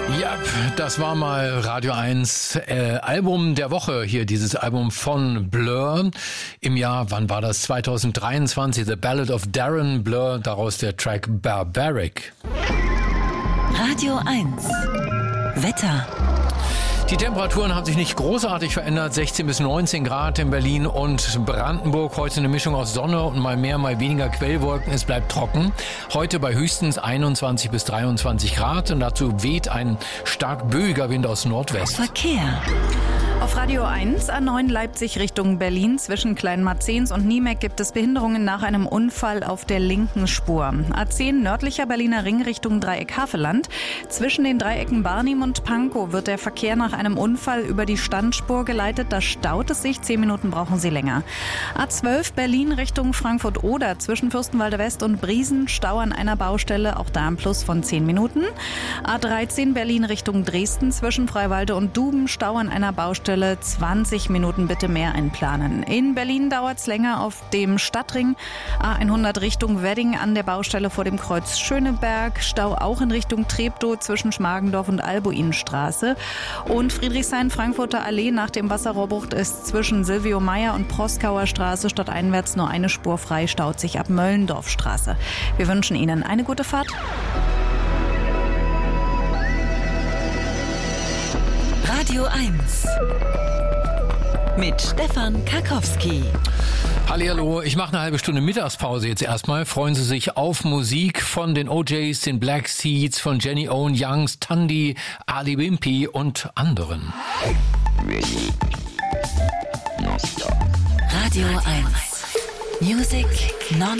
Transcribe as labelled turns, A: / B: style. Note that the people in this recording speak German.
A: Ja, das war mal Radio 1 Album der Woche hier, dieses Album von Blur im Jahr, wann war das? 2023, The Ballad of Darren Blur, daraus der Track Barbaric.
B: Radio 1 Wetter.
A: Die Temperaturen haben sich nicht großartig verändert. 16 bis 19 Grad in Berlin und Brandenburg. Heute eine Mischung aus Sonne und mal mehr, mal weniger Quellwolken. Es bleibt trocken. Heute bei höchstens 21 bis 23 Grad. Und dazu weht ein stark böiger Wind aus Nordwest.
B: Verkehr.
C: Auf Radio 1, A9 Leipzig Richtung Berlin. Zwischen Kleinmarzens und Niemeck gibt es Behinderungen nach einem Unfall auf der linken Spur. A10 nördlicher Berliner Ring Richtung Dreieck Havelland. Zwischen den Dreiecken Barnim und Pankow wird der Verkehr nach einem Unfall über die Standspur geleitet. Da staut es sich. 10 Minuten brauchen Sie länger. A12 Berlin Richtung Frankfurt-Oder. Zwischen Fürstenwalde West und Briesen Stau an einer Baustelle. Auch da ein Plus von 10 Minuten. A13 Berlin Richtung Dresden. Zwischen Freiwalde und Duben Stau an einer Baustelle. 20 Minuten bitte mehr einplanen. In Berlin dauert es länger auf dem Stadtring. A100 Richtung Wedding an der Baustelle vor dem Kreuz Schöneberg. Stau auch in Richtung Treptow zwischen Schmargendorf und Albuinstraße. Und Friedrichshain-Frankfurter Allee nach dem Wasserrohrbruch ist zwischen Silvio Meyer und Proskauer Straße stadteinwärts nur eine Spur frei, staut sich ab Möllendorfstraße. Wir wünschen Ihnen eine gute Fahrt.
B: Radio 1 mit Stefan Karkowski.
A: Hallihallo, ich mache eine halbe Stunde Mittagspause jetzt erstmal. Freuen Sie sich auf Musik von den OJs, den Black Seeds, von Jenny Owen Youngs, Tandy, Ali Wimpy und anderen.
B: Radio 1 Music Non